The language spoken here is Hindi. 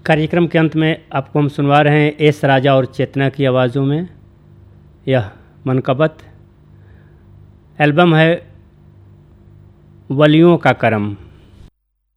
कार्यक्रम के अंत में आपको हम सुनवा रहे हैं एस राजा और चेतना की आवाज़ों में यह मनकबत। एल्बम है वलियों का करम।